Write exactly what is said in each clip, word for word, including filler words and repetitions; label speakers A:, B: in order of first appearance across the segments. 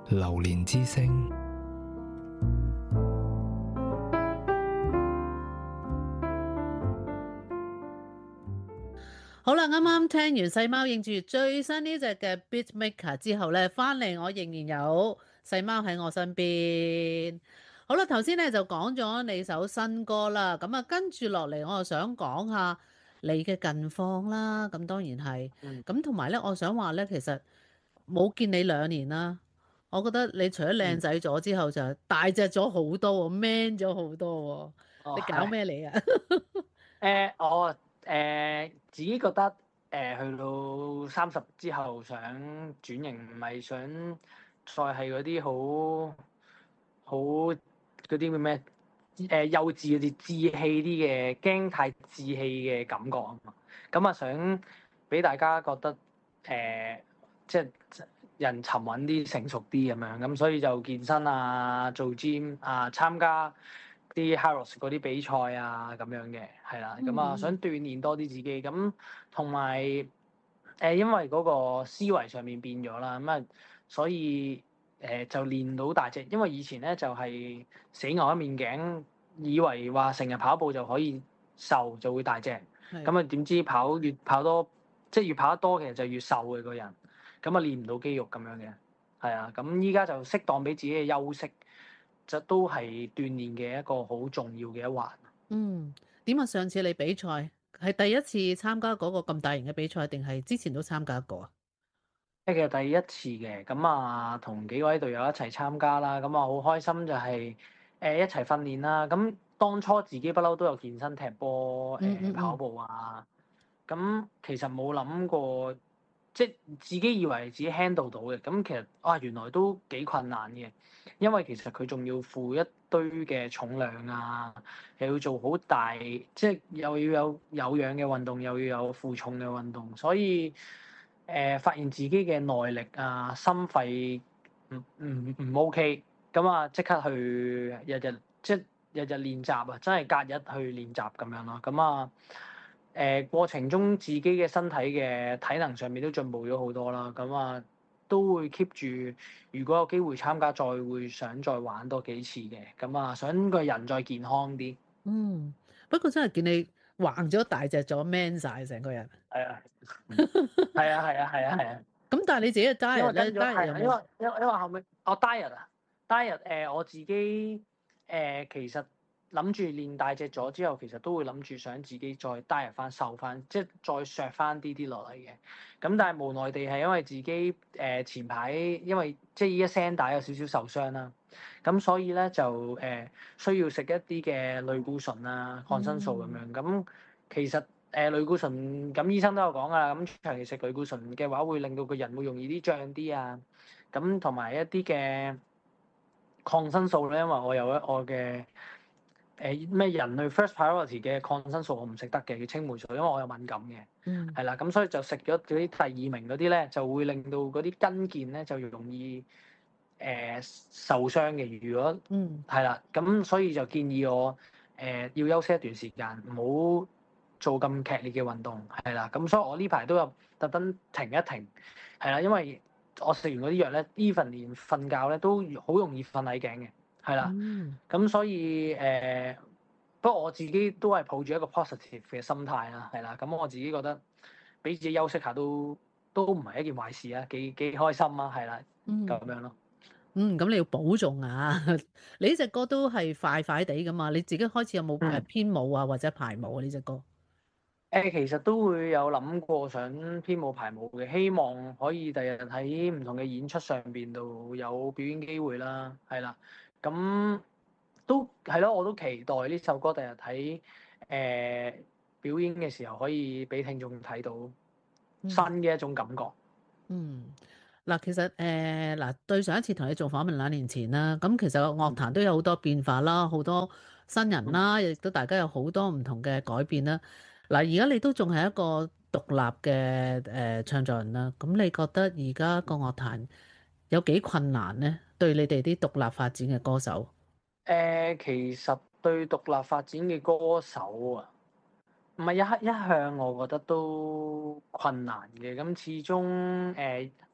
A: 榴蓮之聲。
B: 好啦，啱啱聽完細貓認住最新呢隻嘅 Beatmaker 之後咧，翻嚟我仍然有細貓喺我身邊。好啦，頭先咧就講咗你首新歌啦，咁啊跟住落嚟，我又想講下你嘅近況啦。咁當然係，
C: 嗯
B: 咁同埋咧，我想話咧，其實冇見你兩年啦，我覺得你除咗靚
C: 嗯，
B: 仔咗之後，就大隻咗好多喎，man 咗好多喎。
C: 哦
B: 你搞
C: 係，
B: 咩嚟啊？
C: 誒我誒自己覺得誒、呃、去到三十之後想轉型，唔係想再係嗰啲好好嗰啲叫咩誒幼稚嗰啲稚氣啲嘅，驚太稚氣嘅感覺啊嘛，咁啊想俾大家覺得誒、呃、即係人沉穩啲、成熟啲咁樣，咁所以就健身啊、做 gym 啊、參加啲 Harrods 嗰啲比賽啊咁樣嘅，係啦，咁啊想
B: 嗯嗯
C: 鍛鍊多啲自己，咁同埋誒因為嗰個思維上面變咗啦，咁啊所以誒、呃、就練到大隻，因為以前咧就係、死牛一面頸，以為話成日跑步就可以瘦就會大隻，
B: 係。
C: 咁啊點知跑越跑多，即係越跑得多，其實就越瘦嘅個人，咁啊練唔到肌肉咁樣嘅，係啊，咁依家就適當俾自己嘅休息。就都係鍛鍊嘅一個好重要嘅一環。
B: 嗯，點啊？上次你比賽係第一次參加嗰個咁大型嘅比賽，定係之前都參加過啊？
C: 即係第一次嘅，咁啊同幾位隊友一齊參加啦，咁啊好開心就係、誒、一齊訓練啦。咁當初自己不嬲都有健身、踢波、誒、跑
B: 嗯嗯嗯，
C: 步啊，咁其實冇諗過，即係自己以為自己 handle 到嘅，咁其實啊原來都幾困難嘅，因為其實佢仲要負一堆嘅重量啊，又要做好大，即係又要有有氧嘅運動，又要有負重嘅運動，所以誒、呃、發現自己嘅耐力啊、心肺唔唔唔 OK，咁啊即刻去日日即係日日練習啊，真係隔日去練習咁樣咯，咁啊〜誒、呃、過程中自己嘅身體嘅體能上面都進步咗好多啦，咁啊都會 keep 住，如果有機會參加，再會想再玩多幾次嘅，咁啊想個人再健康啲。
B: 嗯，不過真係見你橫咗大隻咗，man 晒成個人。
C: 係啊，係啊，係啊，係啊，係啊，
B: 咁但係你自己嘅
C: 因
B: diet
C: 為
B: 咧
C: 跟咗
B: ，diet
C: 係啊，因為
B: 有冇？
C: 因為因為後尾我 diet 啊，diet 誒、呃、我自己誒、呃、其實諗住練大隻咗之後，其實都會諗住想自己再 diet 翻瘦翻，即係再削翻啲啲落嚟嘅。咁但係無奈地係因為自己誒、呃、前排因為即係依家聲帶有少少受傷啦，咁所以咧就誒、呃、需要食一啲嘅類固醇啊、抗生素咁
B: 嗯
C: 樣。咁其實誒類固醇咁醫生都有講㗎啦，咁長期食類固醇嘅話，會令到個人會容易啲脹啲啊。咁同埋一啲嘅抗生素咧，因為我有一我嘅誒咩人類 first priority 嘅抗生素我唔食得嘅，叫青霉素，因為我有敏感嘅，
B: 嗯
C: 係啦，咁所以就食咗嗰啲第二名嗰啲咧，就會令到嗰啲筋腱咧就容易誒、呃、受傷嘅。如果
B: 嗯
C: 係啦，咁所以就建議我誒、呃、要休息一段時間，唔好做咁劇烈嘅運動，係啦。咁所以我呢排都有特登停一停，係啦，因為我食完嗰啲藥咧，even 連瞓覺咧都好容易瞓捩頸嘅，係啦。
B: 嗯
C: 咁所以誒、呃，不過我自己都係抱住一個 positive 嘅心態啦，係啦。咁我自己覺得俾自己休息下都都唔係一件壞事啊，幾幾開心啊，係啦，咁
B: 嗯
C: 樣咯。
B: 嗯，咁你要保重啊！你呢隻歌都係快快地噶嘛？你自己開始有冇誒
C: 嗯。
B: 編舞啊，或者排舞啊？呢隻歌？
C: 誒，其實都會有諗過想編舞排舞嘅，希望可以第日喺唔同嘅演出上邊度有表演機會啦，係啦，咁都係咯，我都期待呢首歌第日喺誒表演嘅時候可以俾聽眾睇到新
B: 嗯
C: 嘅一種感覺。
B: 嗯。嗱，其實誒嗱，對上一次同你做訪問兩年前啦，咁其實個樂
C: 嗯
B: 壇都有好多變化啦，好多新人
C: 嗯。
B: 啦，亦都大家有好多唔同嘅改變啦。嗱，而家你都仲係一個獨立嘅誒唱作人啦，咁你覺得而家個樂壇有幾困難呢？對你哋啲獨立發展嘅歌手？
C: 誒，其實對獨立發展嘅歌手啊，唔係一一向我覺得都困難嘅，咁始終誒。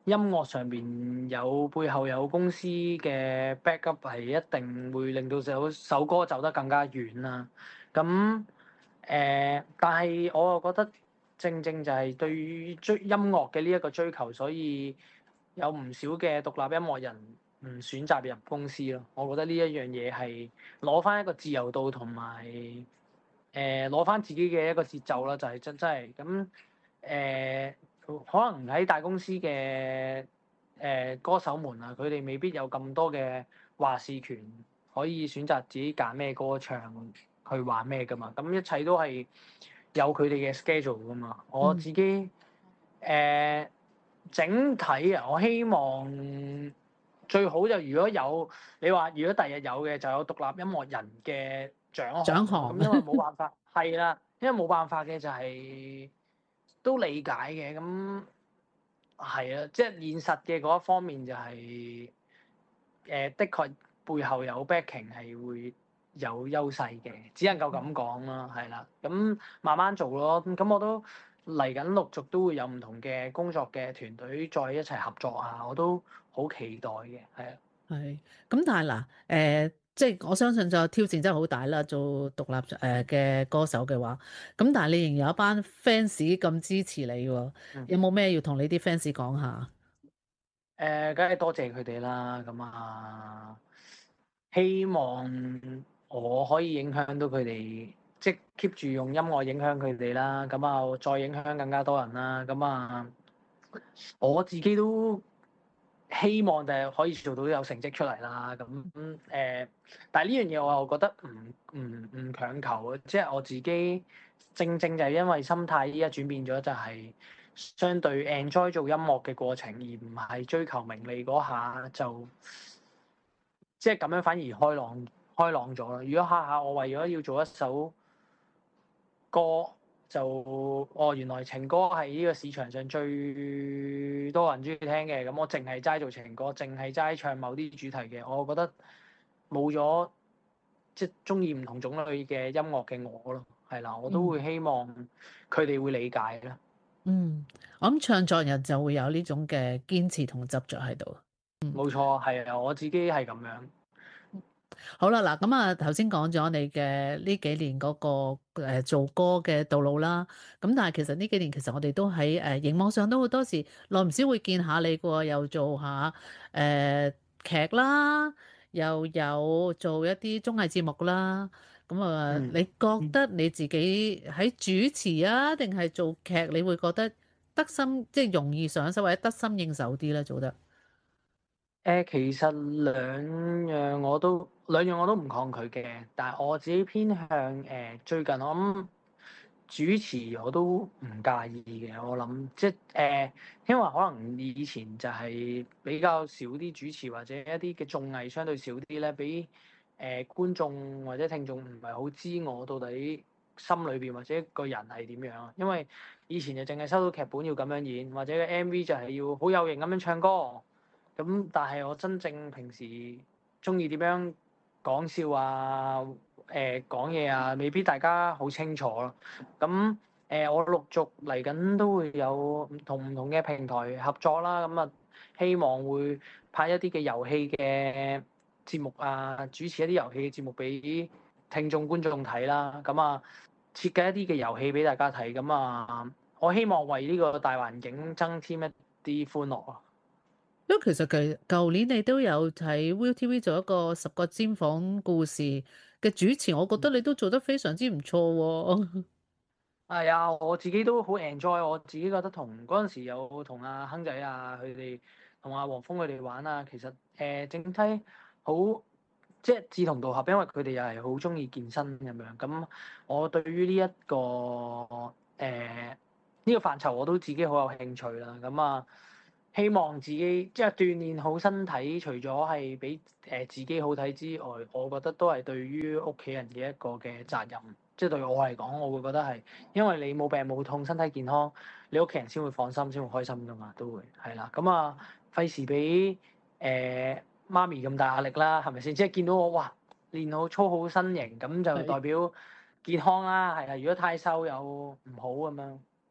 C: 音樂上邊有背後有公司嘅 backup 係一定會令到首首歌走得更加遠啦。咁誒、呃，但係我又覺得正正就係對於追音樂嘅呢一個追求，所以有唔少嘅獨立音樂人唔選擇入公司咯。我覺得呢一樣嘢係攞翻一個自由度同埋誒攞翻自己嘅一個節奏啦，就係、是、真真係咁誒。可能喺大公司嘅誒、呃、歌手們啊，佢哋未必有咁多嘅話事權，可以選擇自己揀咩歌唱去玩咩噶嘛。咁一切都係有佢哋嘅 schedule 噶嘛。我
B: 嗯，
C: 自己誒、呃、整體啊，我希望最好就如果有你話，如果第日有嘅就有獨立音樂人嘅獎項咯。
B: 獎項。
C: 咁因為冇辦法，係啦，因為冇辦法嘅就係、是。都理解嘅，咁係啊，即係現實嘅嗰一方面就係、是、誒、呃，的確背後有 backing 係會有優勢嘅，只能夠咁講啦，係啦，咁慢慢做咯，咁我都嚟緊陸續都會有唔同嘅工作嘅團隊再一齊合作啊，我都好期待嘅，係啊。
B: 係，咁但係嗱，誒、即係我相信就挑戰真係好大啦。做獨立誒嘅歌手嘅話，咁但係你仍然有一班 fans 咁支持你喎，
C: 嗯。
B: 有冇咩要同你啲 fans 講下？
C: 誒，梗係多謝佢哋啦，咁啊，希望我可以影響到佢哋，即係 keep 住用音樂影響佢哋啦，咁啊，再影響更加多人啦，咁啊，我自己都希望就係可以做到有成績出嚟啦，咁誒、呃，但係呢樣嘢我又覺得唔唔唔強求嘅，即係我自己正正就係因為心態依家轉變咗，就係相對 enjoy 做音樂嘅過程，而唔係追求名利嗰下，就即係咁樣反而開朗開朗咗啦。如果下下我為咗要做一首歌，就哦原來情歌係呢個市場上最多人中意聽嘅，咁我淨係齋做情歌，淨係齋唱某啲主題嘅，我覺得冇咗即係中意唔同種類嘅音樂嘅我咯，係啦，我都
B: 嗯
C: 會希望佢哋會理解啦。
B: 嗯，我諗唱作人就會有呢種嘅堅持同執着喺度。
C: 冇錯，係啊，我自己係咁樣。
B: 好啦，嗱咁啊，頭先講咗你嘅呢幾年嗰、個、呃、做歌嘅道路啦，咁但係其實呢幾年其實我哋都喺誒熒幕上都好多時耐唔少會見下你嘅喎，又做下誒、呃、劇啦，又有做一啲綜藝節目啦，咁啊，
C: 嗯。
B: 你覺得你自己喺主持啊，定係做劇，你會覺得得心即係容易上手或者得心應手啲咧？做得？
C: 誒，其實兩樣我都兩樣我都唔抗拒嘅，但係我自己偏向誒、呃、最近我諗主持我都唔介意嘅，我諗即係誒、呃，因為可能以前就係比較少啲主持或者一啲嘅綜藝相對少啲咧，俾誒、呃、觀眾或者聽眾唔係好知我到底心裏邊或者個人係點樣，因為以前就淨係收到劇本要咁樣演，或者個 M V 就係要好有型咁樣唱歌。咁但係我真正平時中意點樣講笑啊、誒講嘢啊，未必大家好清楚咯。咁誒、呃，我陸續嚟緊都會有同唔同嘅平台合作啦。咁啊，希望會拍一啲嘅遊戲嘅節目啊，主持一啲遊戲嘅節目俾聽眾觀眾睇啦。咁啊，設計一啲嘅遊戲俾大家睇。咁啊，我希望為呢個大環境增添一啲歡樂啊！
B: 因為其實其舊年你都有喺 ViuTV 做一個十個尖房故事嘅主持，我覺得你都做得非常之唔錯喎。
C: 係啊，我自己都好 enjoy，我自己覺得同嗰陣時有同阿亨仔啊佢哋同阿黃峰佢哋玩啊，其實誒、呃、整體好即係志同道合，因為佢哋又係好中意健身咁樣。咁我對於呢、這、一個誒呢、呃這個範疇我都自己好有興趣啦。咁啊，希望自己即係鍛鍊好身體，除咗係俾誒自己好睇之外，我覺得都係對於屋企人嘅一個嘅責任。即係對我嚟講，我會覺得係，因為你冇病冇痛，身體健康，你屋企人先會放心，先會開心噶嘛，都會係啦。咁啊，費事俾誒媽咪咁大壓力啦，係咪先？即係見到我哇練好操好身形，咁就
B: 係。
C: 代表健康啦，係啊。如果太瘦又唔好咁樣。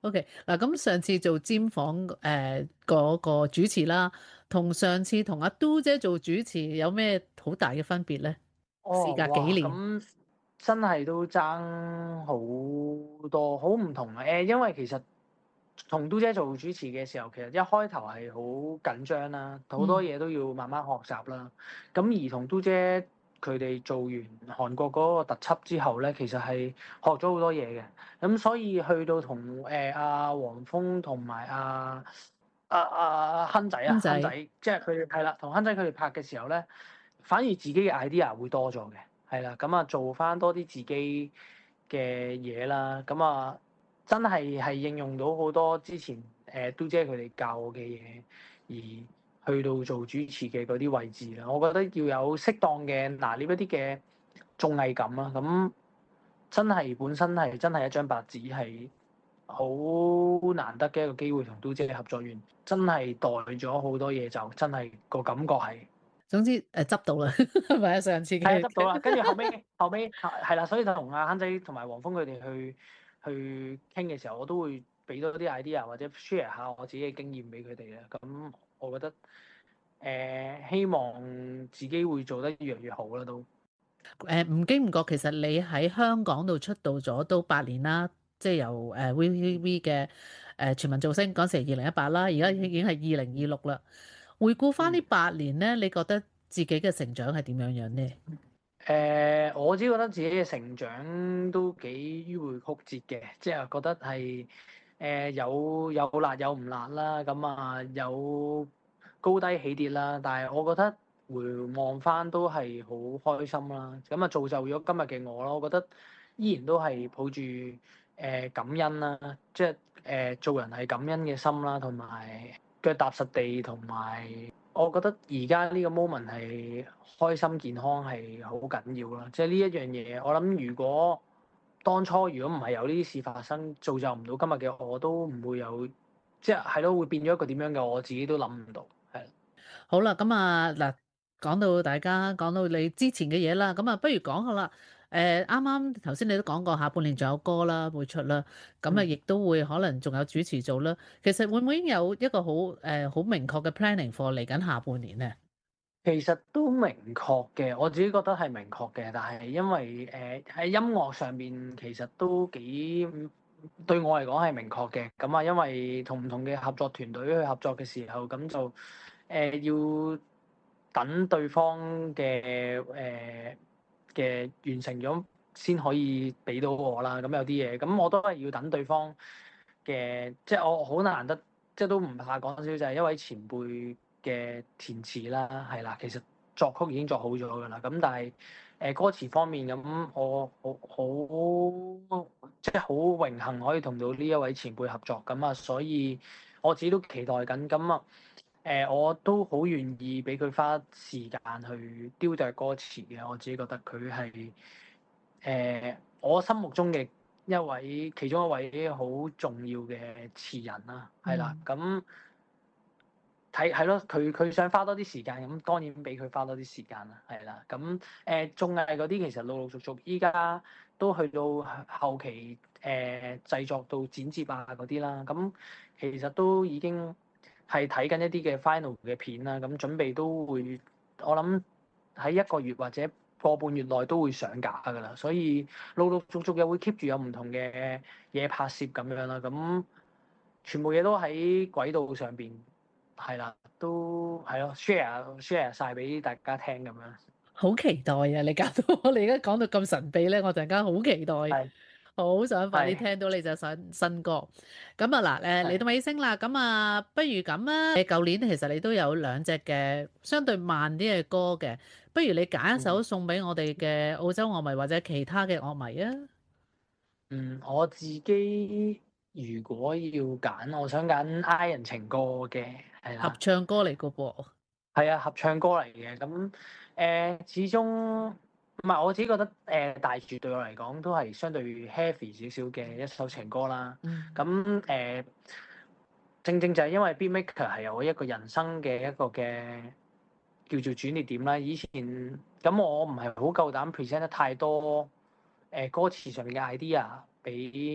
B: OK，嗱咁上次做尖房誒嗰個主持啦，同上次同阿嘟姐做主持有咩好大嘅分別咧？事
C: 哦，
B: 隔幾
C: 哇！
B: 年，
C: 咁真係都爭好多，好唔同啊！誒，因為其實同嘟姐做主持嘅時候，其實一開頭係好緊張啦，好多
B: 嗯，
C: 嘢都要慢慢學習啦。咁而同嘟姐佢哋做完韓國嗰個特輯之後咧，其實係學咗好多嘢嘅。咁所以去到同誒阿黃峰同埋阿阿阿亨仔啊，亨仔，
B: 亨仔，
C: 即係佢哋係啦，同亨仔佢哋拍嘅時候咧。反而自己嘅 idea 會多咗嘅，係啦，咁啊做翻多啲自己嘅嘢啦，咁啊真係係應用到好多之前誒嘟姐佢哋教我嘅嘢，而去到做主持嘅嗰啲位置啦，我覺得要有適當嘅拿捏一啲嘅綜藝感啦，咁真係本身係真係一張白紙，係好難得嘅一個機會同嘟姐合作完，真係代咗好多嘢，就真係個感覺係。
B: 總之誒執到啦，係咪啊？上次
C: 係啊，
B: 嘅
C: 執到啦。跟住後尾，後尾係啦，所以就同阿亨仔同埋黃峰佢哋去去傾嘅時候，我都會俾多啲 idea 或者 share 下我自己嘅經驗俾佢哋啦。咁我覺得誒、呃、希望自己會做得越嚟越好啦，都
B: 誒唔經唔覺，其實你喺香港度出道咗都八年啦，即係由誒 V V V 嘅誒全民造星嗰時係二零一八啦，而家已經係二零二六啦。回顧翻呢
C: 嗯
B: 八年咧，你覺得自己嘅成長係點樣樣呢？
C: 誒、呃，我只覺得自己嘅成長都幾迂迴曲折嘅，即係覺得係誒、呃、有有辣有唔辣啦，咁啊有高低起跌啦，但係我覺得回望翻都係好開心啦，咁啊造就咗今日嘅我咯，我覺得依然都係抱住誒、呃、感恩啦，即係誒、呃、做人係感恩嘅心啦，同埋腳踏實地，同埋我覺得而家呢個 moment 係開心健康係好緊要啦，即係呢一樣嘢，我諗如果當初如果唔係有呢啲事發生，造就唔到今日嘅我，都唔會有，即係係咯，會變咗一個點樣嘅我自己都諗唔到，係。
B: 好啦，咁啊嗱，講到大家講到你之前嘅嘢啦，咁啊不如講下啦。誒啱啱頭先你都講過下半年仲有歌啦會出啦，咁啊
C: 嗯，
B: 亦都會可能仲有主持做啦。其實會唔會已經有一個好誒好明確嘅 planning for 嚟緊下半年咧？
C: 其實都明確嘅，我自己覺得係明確嘅，但係因為誒喺、呃、音樂上面其實都幾對我嚟講係明確嘅，咁啊因為同唔同嘅合作團隊去合作嘅時候，咁就誒、呃、要等對方嘅誒嘅完成咗先可以俾到我啦，咁有啲嘢，咁我都係要等對方嘅，即係我好難得，即係都唔怕講少，就係一位前輩嘅填詞啦，係啦，其實作曲已經作好咗㗎啦，咁但係誒、呃、歌詞方面咁，我好好即係好榮幸可以同到呢一位前輩合作，咁啊，所以我自己都期待緊，咁啊誒，我都好願意俾佢花時間去雕琢歌詞嘅，我自己覺得佢係誒我心目中嘅一位其中一位好重要嘅詞人啦，係啦，
B: 嗯。
C: 咁睇係咯，佢佢想花多啲時間，咁當然俾佢花多啲時間啦，係啦，咁誒、呃、綜藝嗰啲其實陸陸續續依家都去到後期誒、呃、製作到剪接啊嗰啲啦，咁其實都已經係睇緊一啲嘅 final 嘅片啦，咁準備都會我諗喺一個月或者個半月內都會上架㗎啦，所以陸陸續續又會 keep 住有唔同嘅嘢拍攝咁樣啦，咁全部嘢都喺軌道上邊。係啦，都係咯，share share 曬俾大家聽咁樣。
B: 好期待啊！你搞到我，你而家講到咁神秘咧，我突然間好期待，
C: 係
B: 好想快啲
C: 係
B: 聽到你隻新新歌。咁啊嗱，誒嚟
C: 係。
B: 到尾聲啦，咁啊不如咁啊，誒舊年其實你都有兩隻嘅相對慢啲嘅歌嘅，不如你揀一首
C: 嗯
B: 送俾我哋嘅澳洲樂迷或者其他嘅樂迷啊，
C: 嗯，我自己如果要揀，我想揀 I 人情歌嘅，係
B: 合
C: 啦，
B: 唱歌嚟個噃，
C: 係啊，合唱歌嚟嘅。咁誒、呃，始終唔係我自己覺得誒、呃，大樹對我嚟講都係相對 heavy 少少嘅一首情歌啦。
B: 嗯，
C: 咁誒、呃，正正就係因為 Beatmaker 係有一個人生嘅一個嘅叫做轉捩點啦。以前咁我唔係好夠膽 present 得太多誒、呃、歌詞上面嘅 idea 俾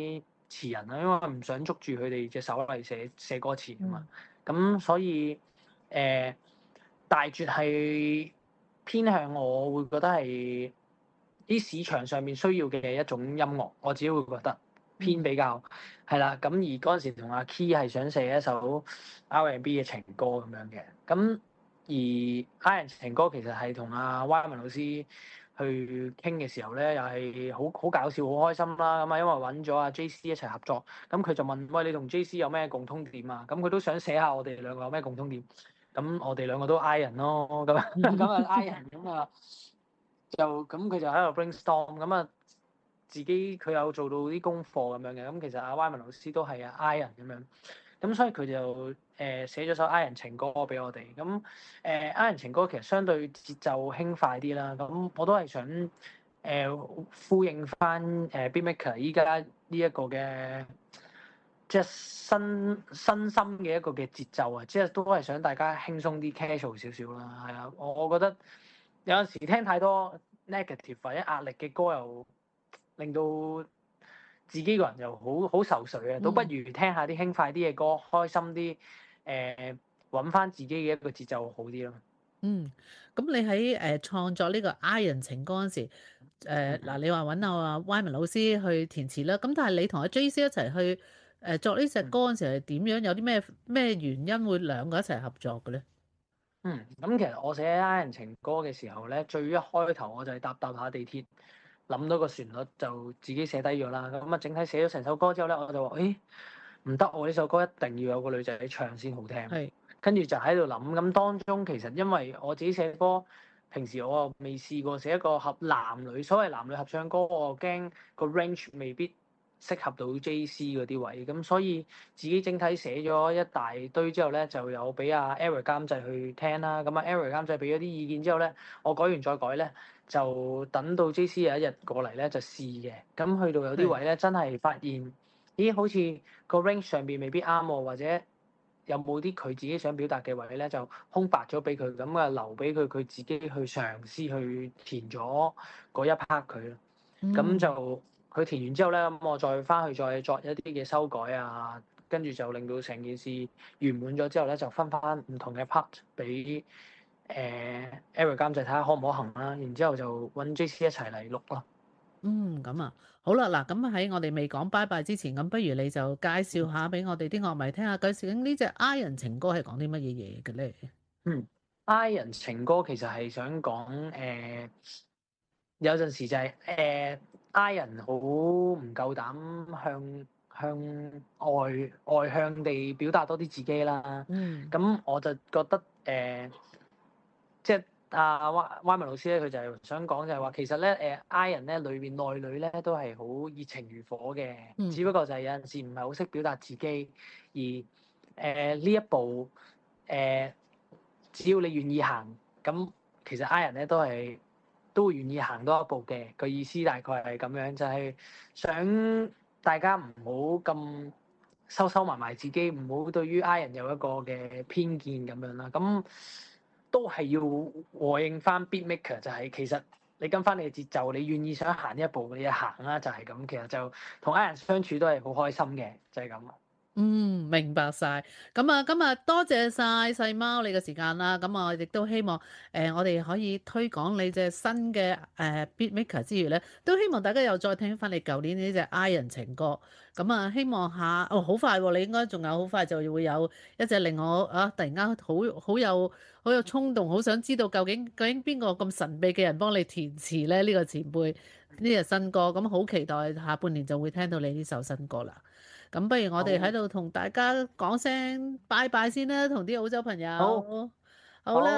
C: 詞人啦，因為唔想捉住佢哋隻手嚟寫寫歌詞啊嘛。咁、
B: 嗯
C: 所以誒、呃、大絕係偏向我會覺得係啲市場上面需要嘅一種音樂，我自己會覺得偏比較係啦。咁、而嗰陣時同阿 Key 係想寫一首 R and B 嘅情歌咁樣嘅。咁而 I 人情歌其實係同阿 Wyman 老師去傾嘅時候咧，又係好好搞笑、好開心啦。咁啊，因為揾咗阿 J C 一齊合作，咁佢就問：喂，你同 J C 有咩共通點啊？咁佢都想寫下我哋兩個有咩共通點。咁我哋兩個都 I 人咯，咁咁啊 I 人咁啊，就咁佢就喺度 brainstorm，咁啊自己佢有做到啲功課咁樣嘅。咁其實阿 Wyman 老師都係啊 I 人咁樣。咁所以佢就誒、呃、寫咗首 I 人情歌俾我哋。咁誒 I 人情歌其實相對節奏輕快啲啦。咁我都係想誒、呃、呼應翻誒 Beatmaker 依家呢一個嘅即係新新心嘅一個嘅節奏啊，即係都係想大家輕鬆啲 casual 少少啦。係啊，我我覺得有陣時聽太多 negative 或者壓力嘅歌又令到自己個人又好好受水啊，倒不如聽下啲輕快啲嘅歌，開心啲，誒揾翻自己嘅一個節奏好啲咯。
B: 嗯，咁你喺誒創作呢個 I 人情歌嗰陣時，誒嗱你話揾阿 Wyman 老師去填詞啦，咁但係你同阿 J C 一齊去誒作呢隻歌嗰陣時係點樣？有啲咩咩原因會兩個一齊合作嘅咧？
C: 嗯，咁其實我寫 I 人情歌嘅時候咧，最一開頭我就係搭搭下地鐵，諗到個旋律就自己寫低咗啦。咁啊，整體寫咗成首歌之後咧，我就話：誒唔得喎，呢首歌一定要有個女仔唱先好聽。
B: 係，
C: 跟住就喺度諗，咁當中其實因為我自己寫歌，平時我又未試過寫一個合男女，所謂男女合唱歌，我又驚個 range 未必適合到 J C 嗰啲位，咁所以自己整體寫咗一大堆之後咧，就有俾阿 Eric 監製去聽啦。咁啊 Eric 監製俾咗啲意見之後咧，我改完再改咧，就等到 J C 有一日過嚟咧就試嘅。咁去到有啲位咧，真係發現，咦好似個 range 上邊未必啱喎，或者有冇啲佢自己想表達嘅位咧，就空白咗俾佢，咁啊留俾佢佢自己去嘗試去填咗嗰一 part 佢咯。咁
B: 嗯
C: 就佢填完之後咧，咁我再翻去再作一啲嘅修改啊，跟住就令到成件事圓滿咗之後咧，就分翻唔同嘅 part 俾誒 Eric 監製睇下可唔可行啦。然之後就揾 J C 一齊嚟錄咯。
B: 嗯，咁啊，好啦，嗱，咁喺我哋未講拜拜之前，咁不如你就介紹下俾我哋啲樂迷聽下，究竟呢隻 I 人情歌係講啲乜嘢嘢嘅咧？
C: 嗯，I 人情歌其實係想講誒、呃，有陣時就係、是、誒、呃、I 人好唔夠膽向向外外向地表達多啲自己啦。
B: 嗯
C: 咁我就覺得誒、呃，即係阿 Y Wyman 老師咧，佢就係想講就係話，其實咧誒 I 人咧裏邊內裏咧都係好熱情如火嘅，
B: 嗯
C: 只不過就係有陣時唔係好識表達自己，而誒呢、呃、一步誒。呃只要你願意行，咁其實 I 人咧都係都會願意行多一步嘅。個意思大概係咁樣，就係、是、想大家唔好咁收收埋埋自己，唔好對於 I 人有一個嘅偏見咁樣啦。咁都係要和應翻 Beatmaker，就係其實你跟翻你嘅節奏，你願意想行一步，你就行啦，就係、是、咁。其實就同 I 人相處都係好開心嘅，就係、是、咁。
B: 嗯，明白晒。咁啊，今日多謝晒細貓你嘅時間啦。咁我亦都希望誒、呃，我哋可以推廣你隻新嘅誒、呃、Beatmaker 之餘咧，都希望大家又再聽翻你舊年呢隻 I 人情歌。咁啊，希望下哦，好快喎、啊！你應該仲有好快就會有一隻令我啊，突然間好好有好有衝動，好想知道究竟究竟邊個咁神秘嘅人幫你填詞咧？呢、呢個前輩呢隻新歌，咁好期待下半年就會聽到你呢首新歌啦。咁不如我哋喺
C: 好，
B: 度同大家講聲拜拜先啦，同啲澳洲朋
C: 好，
B: 友。好啦。
C: 好。